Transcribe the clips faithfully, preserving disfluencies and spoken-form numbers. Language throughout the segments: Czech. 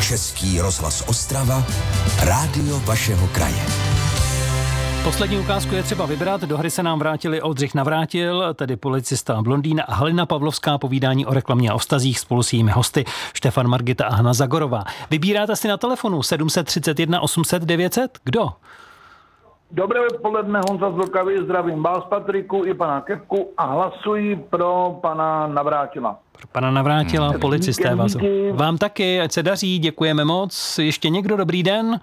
Český rozhlas Ostrava, rádio vašeho kraje. Poslední ukázku je třeba vybrat. Do hry se nám vrátili Oldřich Navrátil, tedy policista Blondýna, a Halina Pavlovská, povídání o reklamě a o vztazích spolu s jejími hosty Štefan Margita a Hana Zagorová. Vybíráte si na telefonu sedm set třicet jedna osm set devět set? Kdo? Dobré odpoledne, Honza z Vltavy, zdravím vás, Patriku, i pana Kepku a hlasuji pro pana Navrátila. Pro pana Navrátila, hmm. policisté vás. Díky. Vám taky, ať se daří, děkujeme moc. Ještě někdo, dobrý den?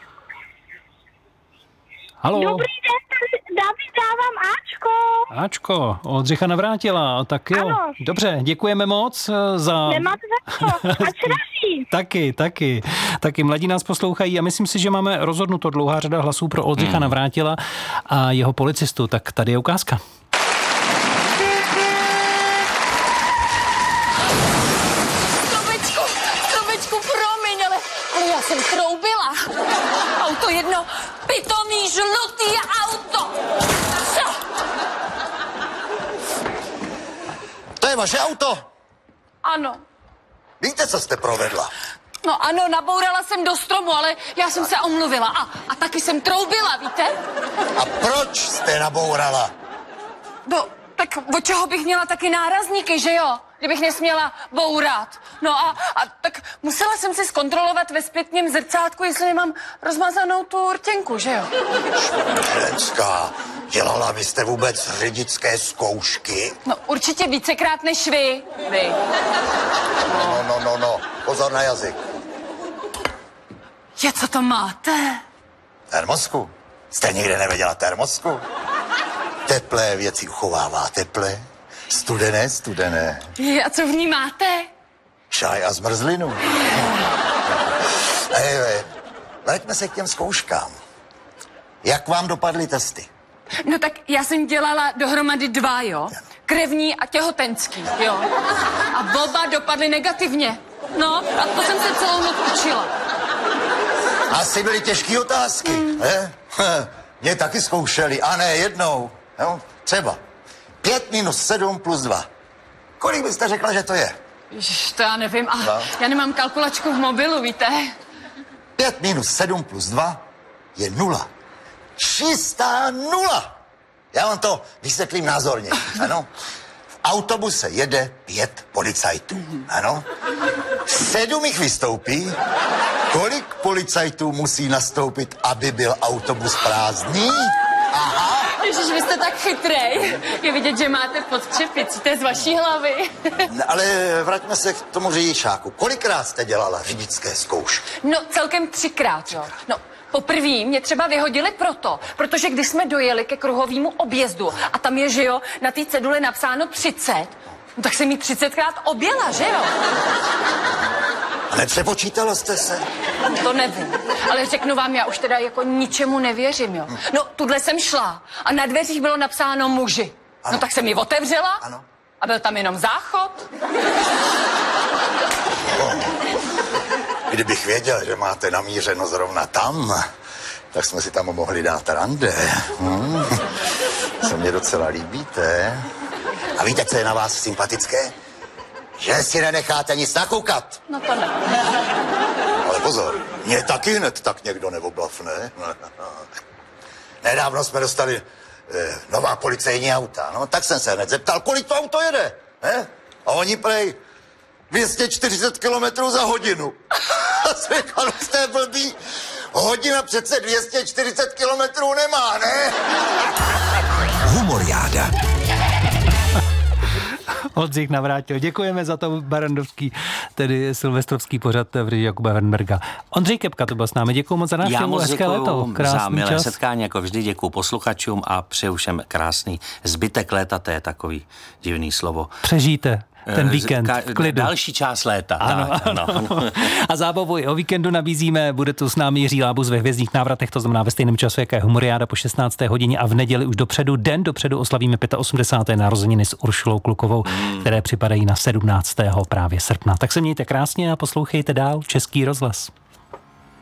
Halo. Dobrý den, David, dávám Ačko. Ačko, Oldřicha Navrátila, tak jo. Ano. Dobře, děkujeme moc za... Nemáte za co, ať se daří. Taky, taky. Taky mladí nás poslouchají a myslím si, že máme rozhodnuto dlouhá řada hlasů pro Oldřicha hmm. Navrátila a jeho policistu. Tak tady je ukázka. Stromečku, stromečku, promiň, ale, ale já jsem troubila. Auto jedno, pitomý, žlutý auto. Co? To je vaše auto? Ano. Víte, co jste provedla? No ano, nabourala jsem do stromu, ale já jsem se omluvila. A, a taky jsem troubila, víte? A proč jste nabourala? No, tak od čeho bych měla taky nárazníky, že jo? Kdybych nesměla bourat. No a, a tak musela jsem si zkontrolovat ve zpětném zrcátku, jestli nemám rozmazanou tu rtěnku, že jo? Ženská, dělala byste vůbec řidičské zkoušky? No určitě vícekrát než vy. Vy. No, no, no, no, pozor na jazyk. Je, co to máte? Termosku? Jste nikdy nevěděla termosku? Teplé věci uchovává teplé, studené, studené. Je, a co v ní máte? Čaj a zmrzlinu. Ej, vraťme se k těm zkouškám. Jak vám dopadly testy? No tak já jsem dělala dohromady dva, jo? Krevní a těhotenský, jo? A oba dopadly negativně. No, a to jsem se celou noc učila. Asi byly těžké otázky, mm. ne? Mě taky zkoušeli, a ne jednou. No, třeba pět minus sedm plus dva. Kolik byste řekla, že to je? Ježiš, to já nevím. A no. Já nemám kalkulačku v mobilu, víte? pět minus sedm plus dva je nula. Čistá nula. Já vám to vysvětlím názorně, ano? V autobuse jede pět policajtů, ano? Sedm jich vystoupí. Kolik policajtů musí nastoupit, aby byl autobus prázdný? Aha. Ježiš, vy jste tak chytrej. Je vidět, že máte pod čepicí, to je z vaší hlavy. No, ale vraťme se k tomu řidičáku. Kolikrát jste dělala řidičské zkoušky? No, celkem třikrát, jo. No, poprvé mě třeba vyhodili proto, protože když jsme dojeli ke kruhovému objezdu a tam je, že jo, na té ceduli napsáno třicet, no, tak jsem jí třicetkrát objela, že jo? Nepřepočítala jste se? To nevím, ale řeknu vám, já už teda jako ničemu nevěřím, jo. No, tudle jsem šla a na dveřích bylo napsáno muži. Ano. No tak jsem ji otevřela Ano. a byl tam jenom záchod. Oh. Kdybych věděl, že máte namířeno zrovna tam, tak jsme si tam mohli dát rande. Hmm. Se mě docela líbíte. A víte, co je na vás sympatické? Že si nenecháte nic nakoukat. No to ne. Ale pozor, mě taky hned tak někdo neoblafne. Nedávno jsme dostali eh, nová policejní auta, no, tak jsem se hned zeptal, kolik to auto jede, ne? A oni prej dvě stě čtyřicet kilometrů za hodinu. A jsem říkal, jste blbý, hodina přece dvě stě čtyřicet kilometrů nemá, ne? Humoriáda. Oldřich Navrátil. Děkujeme za to barandovský, tedy silvestrovský pořad v režii Jakuba Wernberga. Ondřej Kepka to byl s námi. Děkuju moc za návštěvu. Hezké léto. Krásný za milé čas. setkání, jako vždy děkuju posluchačům a přeju všem krásný zbytek léta, to je takový divný slovo. Přežijte ten víkend v klidu. Další část léta. Ano, tak, ano. ano. A zábavu i o víkendu nabízíme. Bude tu s námi Jiří Lábus ve Hvězdných návratech, to znamená ve stejném času, jaké Humoriáda po šestnácté hodině, a v neděli už dopředu, den dopředu oslavíme osmdesátého pátého narozeniny s Uršulou Klukovou, hmm. které připadají na sedmnáctého právě srpna. Tak se mějte krásně a poslouchejte dál Český rozhlas.